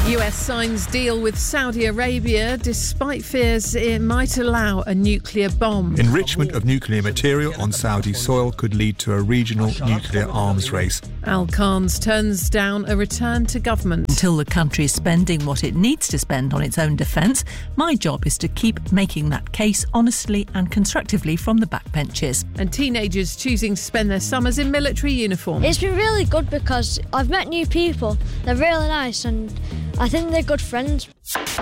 US signs deal with Saudi Arabia despite fears it might allow a nuclear bomb. Enrichment of nuclear material on Saudi soil could lead to a regional nuclear arms race. Al Khans turns down a return to government. Until the country is spending what it needs to spend on its own defence, my job is to keep making that case honestly and constructively from the backbenches. And teenagers choosing to spend their summers in military uniform. It's been really good because I've met new people. They're really nice and I think they're good friends.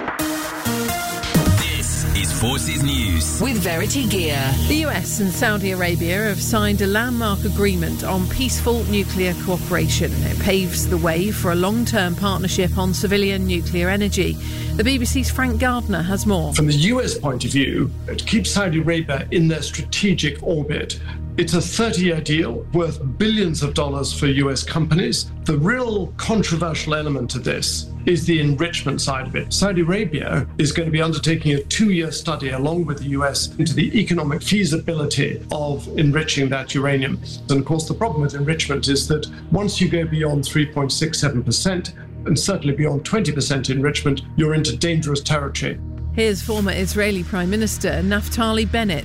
This is Forces News With Verity Gear. The US and Saudi Arabia have signed a landmark agreement on peaceful nuclear cooperation. It paves the way for a long-term partnership on civilian nuclear energy. The BBC's Frank Gardner has more. From the US point of view, to keep Saudi Arabia in their strategic orbit, it's a 30-year deal worth billions of dollars for US companies. The real controversial element of this is the enrichment side of it. Saudi Arabia is going to be undertaking a 2-year study along with the US into the economic feasibility of enriching that uranium. And of course, the problem with enrichment is that once you go beyond 3.67%, and certainly beyond 20% enrichment, you're into dangerous territory. Here's former Israeli Prime Minister Naftali Bennett.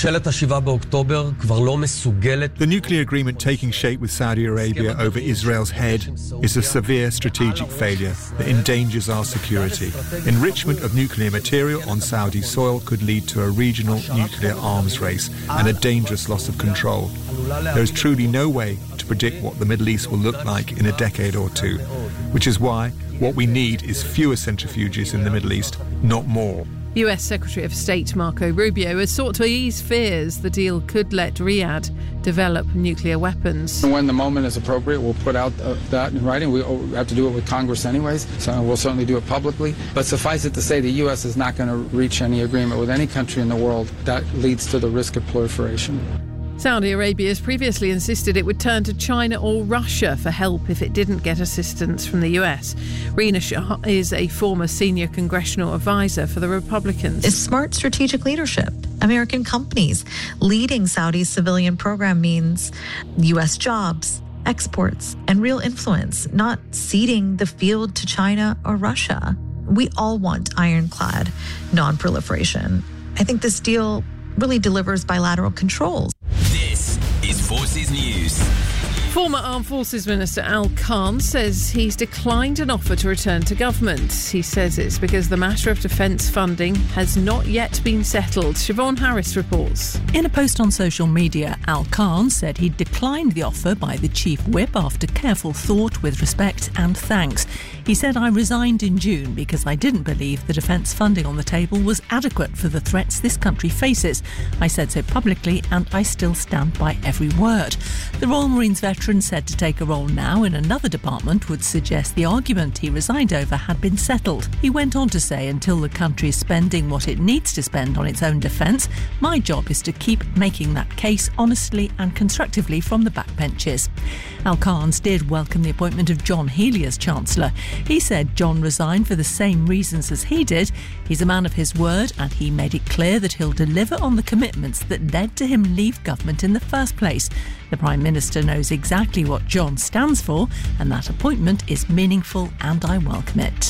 The nuclear agreement taking shape with Saudi Arabia over Israel's head is a severe strategic failure that endangers our security. Enrichment of nuclear material on Saudi soil could lead to a regional nuclear arms race and a dangerous loss of control. There is truly no way to predict what the Middle East will look like in a decade or two, which is why what we need is fewer centrifuges in the Middle East, not more. US Secretary of State Marco Rubio has sought to ease fears the deal could let Riyadh develop nuclear weapons. When the moment is appropriate, we'll put out that in writing. We have to do it with Congress anyways, so we'll certainly do it publicly. But suffice it to say, the U.S. is not going to reach any agreement with any country in the world that leads to the risk of proliferation. Saudi Arabia has previously insisted it would turn to China or Russia for help if it didn't get assistance from the US. Rina Shah is a former senior congressional advisor for the Republicans. It's smart strategic leadership. American companies leading Saudi's civilian program means US jobs, exports, and real influence, not ceding the field to China or Russia. We all want ironclad non-proliferation. I think this deal really delivers bilateral controls. This is Forces News. Former Armed Forces Minister Al Khans says he's declined an offer to return to government. He says it's because the matter of defence funding has not yet been settled. Siobhan Harris reports. In a post on social media, Al Khans said he'd declined the offer by the Chief Whip after careful thought with respect and thanks. He said, "I resigned in June because I didn't believe the defence funding on the table was adequate for the threats this country faces. I said so publicly and I still stand by every word." The Royal Marines veteran said to take a role now in another department would suggest the argument he resigned over had been settled. He went on to say, until the country is spending what it needs to spend on its own defence, my job is to keep making that case honestly and constructively from the backbenches. Al Khans did welcome the appointment of John Healey as Chancellor. He said John resigned for the same reasons as he did. He's a man of his word and he made it clear that he'll deliver on the commitments that led to him leave government in the first place. The Prime Minister knows exactly what John stands for and that appointment is meaningful and I welcome it.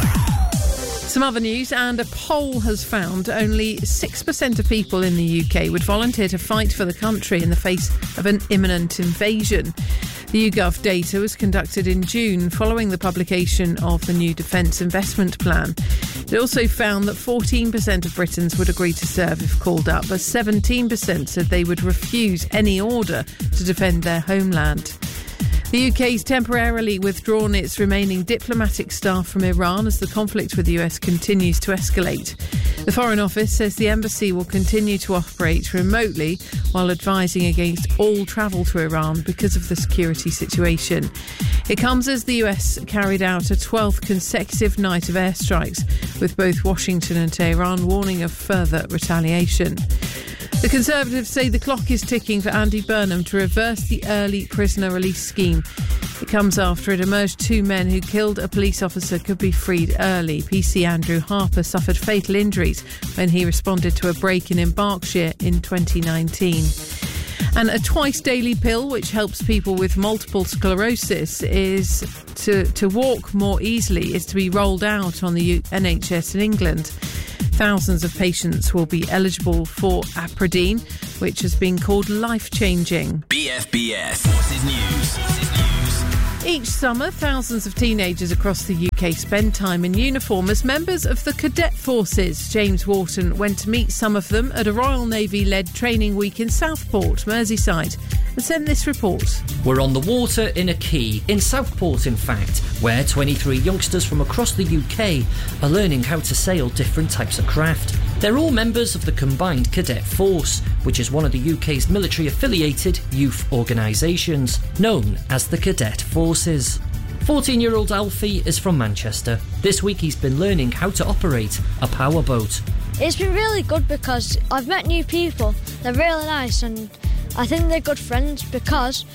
Some other news, and a poll has found only 6% of people in the UK would volunteer to fight for the country in the face of an imminent invasion. The YouGov data was conducted in June following the publication of the new Defence Investment Plan. It also found that 14% of Britons would agree to serve if called up, but 17% said they would refuse any order to defend their homeland. The UK's temporarily withdrawn its remaining diplomatic staff from Iran as the conflict with the US continues to escalate. The Foreign Office says the embassy will continue to operate remotely while advising against all travel to Iran because of the security situation. It comes as the US carried out a 12th consecutive night of airstrikes, with both Washington and Tehran warning of further retaliation. The Conservatives say the clock is ticking for Andy Burnham to reverse the early prisoner release scheme. It comes after it emerged 2 men who killed a police officer could be freed early. PC Andrew Harper suffered fatal injuries when he responded to a break-in in Berkshire in 2019. And a twice-daily pill, which helps people with multiple sclerosis, is to walk more easily, is to be rolled out on the NHS in England. Thousands of patients will be eligible for Apradine, which has been called life-changing. BFBS Forces News. Each summer, thousands of teenagers across the UK spend time in uniform as members of the Cadet Forces. James Wharton went to meet some of them at a Royal Navy-led training week in Southport, Merseyside, and sent this report. We're on the water in a quay, in Southport in fact, where 23 youngsters from across the UK are learning how to sail different types of craft. They're all members of the Combined Cadet Force, which is one of the UK's military-affiliated youth organisations, known as the Cadet Forces. 14-year-old Alfie is from Manchester. This week he's been learning how to operate a powerboat. It's been really good because I've met new people. They're really nice and I think they're good friends because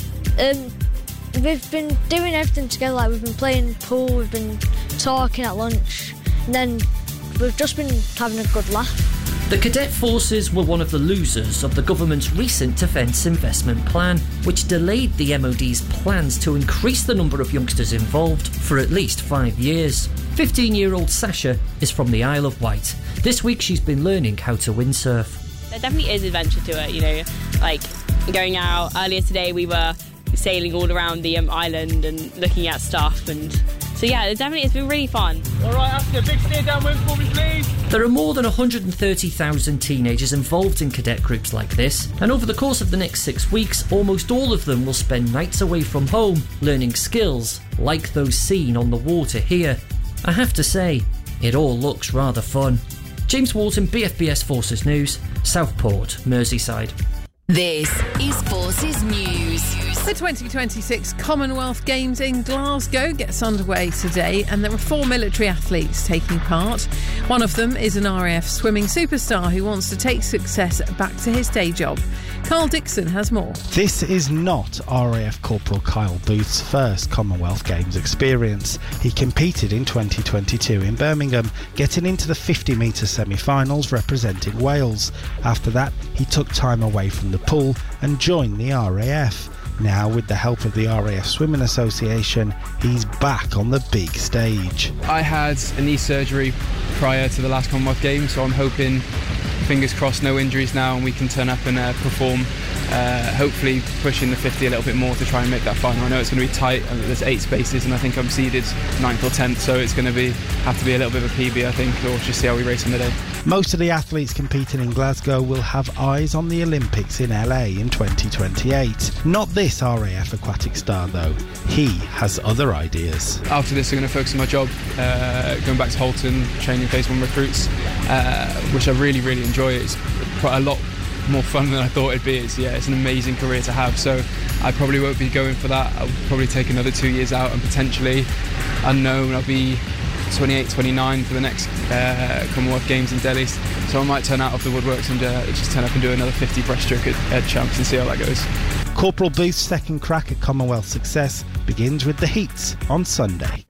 we've been doing everything together. Like, we've been playing pool, we've been talking at lunch, and then we've just been having a good laugh. The Cadet Forces were one of the losers of the government's recent Defence Investment Plan, which delayed the MOD's plans to increase the number of youngsters involved for at least 5 years. 15-year-old Sasha is from the Isle of Wight. This week she's been learning how to windsurf. There definitely is adventure to it, you know, like going out. Earlier today we were sailing all around the island and looking at stuff, and so yeah, it's been really fun. Alright, after a big steer downwind for me, please. There are more than 130,000 teenagers involved in cadet groups like this, and over the course of the next 6 weeks, almost all of them will spend nights away from home learning skills like those seen on the water here. I have to say, it all looks rather fun. James Wharton, BFBS Forces News, Southport, Merseyside. This is Forces News. The 2026 Commonwealth Games in Glasgow gets underway today, and there are 4 military athletes taking part. One of them is an RAF swimming superstar who wants to take success back to his day job. Carl Dixon has more. This is not RAF Corporal Kyle Booth's first Commonwealth Games experience. He competed in 2022 in Birmingham, getting into the 50-metre semi-finals representing Wales. After that, he took time away from the pool and joined the RAF. Now, with the help of the RAF Swimming Association, he's back on the big stage. I had a knee surgery prior to the last Commonwealth Games, so I'm hoping, fingers crossed, no injuries now and we can turn up and perform, hopefully pushing the 50 a little bit more to try and make that final. I know it's going to be tight, there's 8 spaces and I think I'm seeded 9th or 10th, so it's going to have to be a little bit of a PB, I think, or just see how we race on the day. Most of the athletes competing in Glasgow will have eyes on the Olympics in LA in 2028. Not this RAF aquatic star though. He has other ideas. After this I'm going to focus on my job, going back to Holton, training Phase 1 recruits, which I really, really enjoy. It's quite a lot more fun than I thought it'd be. It's an amazing career to have, so I probably won't be going for that. I'll probably take another 2 years out and potentially, unknown, I'll be 28, 29 for the next Commonwealth Games in Delhi, so I might turn out of the woodworks and just turn up and do another 50 breaststroke at Champs and see how that goes. Corporal Booth's second crack at Commonwealth success begins with the heats on Sunday.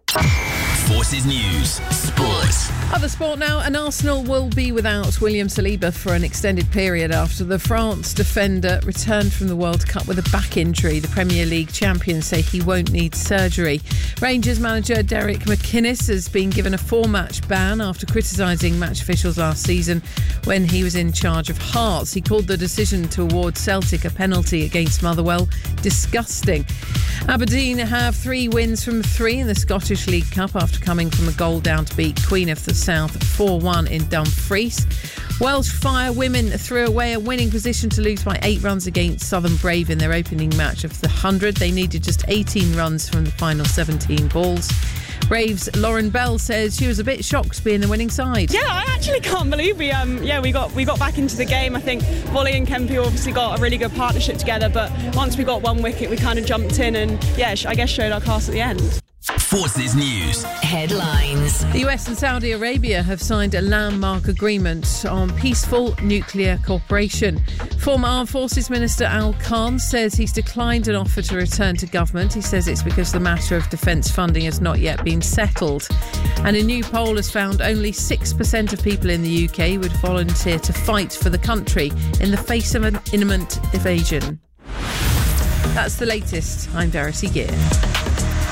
Forces News, Sports. Other sport now, and Arsenal will be without William Saliba for an extended period after the France defender returned from the World Cup with a back injury. The Premier League champions say he won't need surgery. Rangers manager Derek McInnes has been given a 4-match ban after criticising match officials last season when he was in charge of Hearts. He called the decision to award Celtic a penalty against Motherwell disgusting. Aberdeen have 3 wins from 3 in the Scottish League Cup after coming from a goal down to beat Queen of the South 4-1 in Dumfries. Welsh Fire women threw away a winning position to lose by 8 runs against Southern Brave in their opening match of the 100. They needed just 18 runs from the final 17 balls. Braves' Lauren Bell says she was a bit shocked being the winning side. Yeah, I actually can't believe we got back into the game. I think Volley and Kempe obviously got a really good partnership together, but once we got 1 wicket we kind of jumped in and I guess showed our class at the end. Forces News. Headlines. The US and Saudi Arabia have signed a landmark agreement on peaceful nuclear cooperation. Former Armed Forces Minister Al Khan says he's declined an offer to return to government. He says it's because the matter of defence funding has not yet been settled. And a new poll has found only 6% of people in the UK would volunteer to fight for the country in the face of an imminent invasion. That's the latest. I'm Verity Gear.